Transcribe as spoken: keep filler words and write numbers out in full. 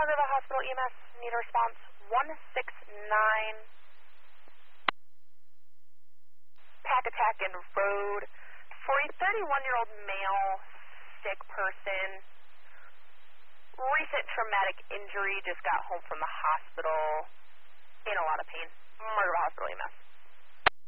River Hospital E M S, need a response one six nine. Pack attack in road for a thirty-one-year-old male, sick person. Recent traumatic injury, just got home from the hospital. In a lot of pain. River Hospital E M S.